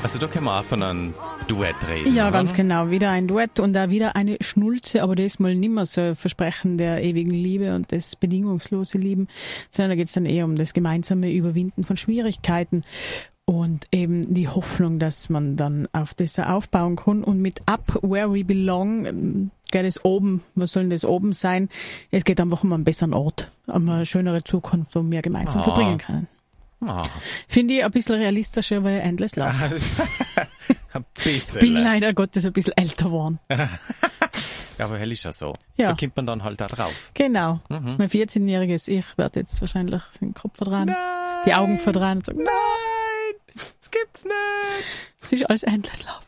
Also da können wir auch von einem Duett reden. Ja, oder? ganz genau. Wieder ein Duett und auch wieder eine Schnulze, aber diesmal nicht mehr so ein Versprechen der ewigen Liebe und des bedingungslose Lieben, sondern da geht es dann eher um das gemeinsame Überwinden von Schwierigkeiten und eben die Hoffnung, dass man dann auf das aufbauen kann. Und mit Up Where We Belong geht es oben, was soll denn das oben sein? Es geht einfach um einen besseren Ort, um eine schönere Zukunft, wo wir gemeinsam verbringen können. Finde ich ein bisschen realistischer, weil Endless Love. Ein bisschen. Bin leider Gottes ein bisschen älter geworden. Ja, aber hell ist ja so. Ja. Da kommt man dann halt da drauf. Genau. Mein 14-jähriges Ich wird jetzt wahrscheinlich den Kopf verdrehen, die Augen verdrehen und sagen, Nein, das gibt's nicht. es ist alles Endless Love.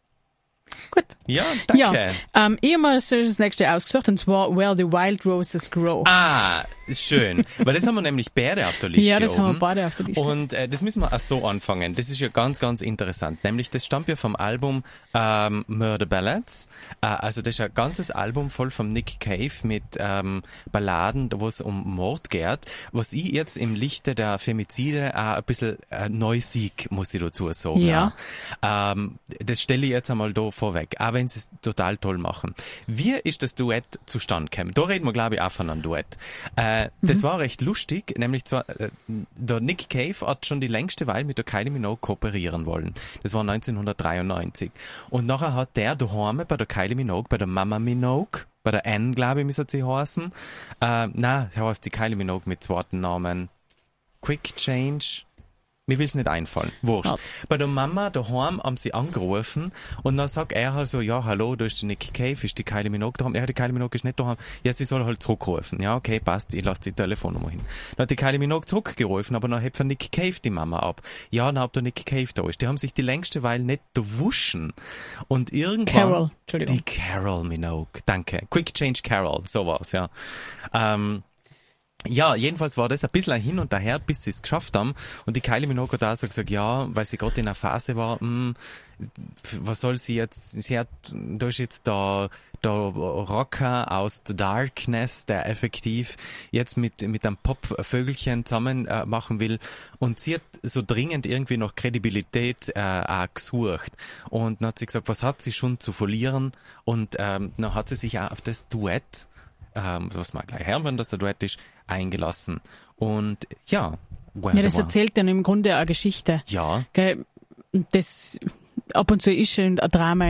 Gut. Ja, danke. Ja, ich habe mal das nächste ausgesucht, und zwar Where the Wild Roses Grow. Ah, schön. Weil das haben wir nämlich beide auf der Liste. Ja, das oben. haben wir beide auf der Liste. Und das müssen wir auch so anfangen. Das ist ja ganz, ganz interessant. Nämlich, das stammt ja vom Album Murder Ballads. Also das ist ein ganzes Album voll vom Nick Cave mit Balladen, wo es um Mord geht. Was ich jetzt im Lichte der Femizide auch ein bisschen neu sehe, muss ich dazu sagen. Ja. Das stelle ich jetzt einmal da vorweg, auch wenn sie es total toll machen. Wie ist das Duett zustande gekommen? Da reden wir, glaube ich, auch von einem Duett. Das war recht lustig, nämlich zwar, der Nick Cave hat schon die längste Weile mit der Kylie Minogue kooperieren wollen. Das war 1993. Und nachher hat der daheim bei der Kylie Minogue, bei der Mama Minogue, bei der Anne, glaube ich, müsste sie heißen. Er heißt die Kylie Minogue mit zweiten Namen. Quick Change. Mir will's nicht einfallen. Wurscht. Ja. Bei der Mama daheim haben sie angerufen und dann sagt er halt so, ja, hallo, da ist der Nick Cave, ist die Kylie Minogue daheim? Ja, die Kylie Minogue ist nicht daheim. Ja, sie soll halt zurückrufen. Ja, okay, passt, ich lasse die Telefonnummer hin. Dann hat die Kylie Minogue zurückgerufen, aber dann hebt von Nick Cave die Mama ab. Ja, dann hat der Nick Cave da ist. Die haben sich die längste Weile nicht gewuschen. Und irgendwann... Carol, Entschuldigung. Die Carol Minogue, danke. Quick Change Carol, so war's, ja. Ja, jedenfalls war das ein bisschen ein Hin und Her, bis sie es geschafft haben. Und die Kylie Minogue hat auch so gesagt, ja, weil sie gerade in einer Phase war, was soll sie jetzt, da ist jetzt der Rocker aus The Darkness, der effektiv jetzt mit einem Pop-Vögelchen zusammen machen will. Und sie hat so dringend irgendwie noch Kredibilität auch gesucht. Und dann hat sie gesagt, was hat sie schon zu verlieren? Und dann hat sie sich auch auf das Duett, was wir gleich hören, wenn das ein Duett ist, eingelassen. Und ja. Das erzählt dann im Grunde eine Geschichte. Ja. Gell? Das ab und zu ist ein Drama